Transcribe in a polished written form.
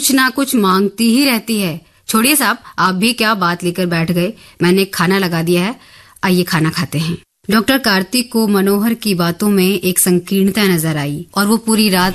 कुछ ना कुछ मांगती ही रहती है। छोड़िए साहब, आप भी क्या बात लेकर बैठ गए। मैंने खाना लगा दिया है, आइए खाना खाते हैं। डॉक्टर कार्तिक को मनोहर की बातों में एक संकीर्णता नजर आई और वो पूरी रात